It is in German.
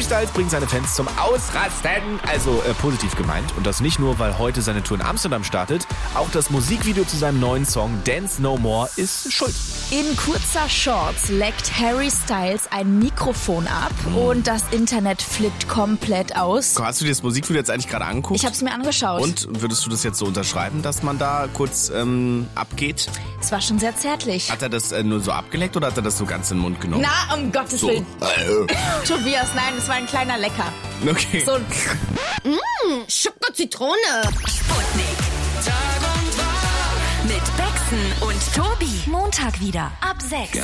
Styles bringt seine Fans zum Ausrasten. Also positiv gemeint. Und das nicht nur, weil heute seine Tour in Amsterdam startet. Auch das Musikvideo zu seinem neuen Song Dance No More ist schuld. In kurzer Shorts leckt Harry Styles ein Mikrofon ab und das Internet flippt komplett aus. Hast du dir das Musikvideo jetzt eigentlich gerade angeguckt? Ich habe es mir angeschaut. Und würdest du das jetzt so unterschreiben, dass man da kurz abgeht? Es war schon sehr zärtlich. Hat er das nur so abgeleckt oder hat er das so ganz in den Mund genommen? Na, um Gottes Willen. Tobias, nein, es war ein kleiner Lecker. Okay. So Schoko-Zitrone. Sputnik. Tag und Tag mit Bexen und Tobi. Montag wieder ab 6.